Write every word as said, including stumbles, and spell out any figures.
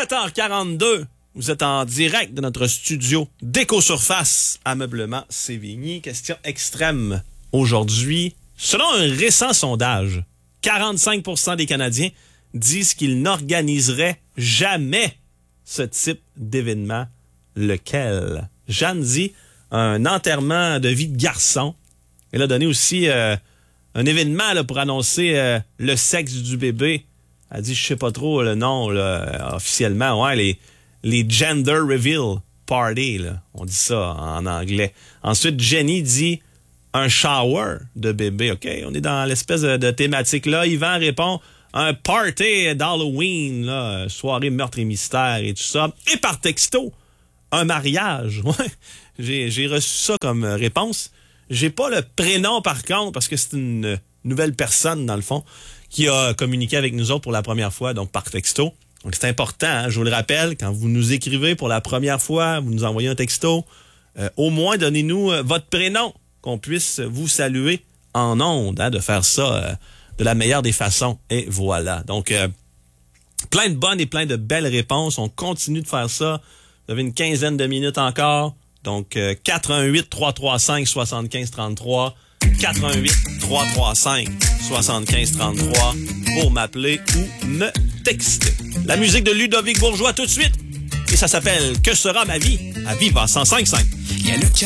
sept heures quarante-deux, vous êtes en direct de notre studio d'Éco-Surface Ameublement Sévigny. Question extrême aujourd'hui. Selon un récent sondage, quarante-cinq pour cent des Canadiens disent qu'ils n'organiseraient jamais ce type d'événement. Lequel? Jeanne dit un enterrement de vie de garçon. Elle a donné aussi euh, un événement là, pour annoncer euh, le sexe du bébé. Elle dit, je sais pas trop le nom là, officiellement. Ouais, les, les Gender Reveal Party, là. On dit ça en anglais. Ensuite, Jenny dit un shower de bébé. OK, on est dans l'espèce de, de thématique là. Yvan répond un party d'Halloween, là, soirée meurtre et mystère et tout ça. Et par texto, un mariage. Ouais, j'ai, j'ai reçu ça comme réponse. J'ai pas le prénom par contre, parce que c'est une nouvelle personne, dans le fond, qui a communiqué avec nous autres pour la première fois, donc par texto. Donc c'est important, hein, je vous le rappelle, quand vous nous écrivez pour la première fois, vous nous envoyez un texto, euh, au moins donnez-nous euh, votre prénom, qu'on puisse vous saluer en ondes, hein, de faire ça euh, de la meilleure des façons. Et voilà. Donc, euh, plein de bonnes et plein de belles réponses. On continue de faire ça. Vous avez une quinzaine de minutes encore. Donc, euh, quatre un huit, trois trois cinq, sept cinq trois trois. quatre un huit, trois trois cinq, sept cinq trois trois pour m'appeler ou me texter. La musique de Ludovic Bourgeois tout de suite. Et ça s'appelle « Que sera ma vie » à Viva cent cinq virgule cinq.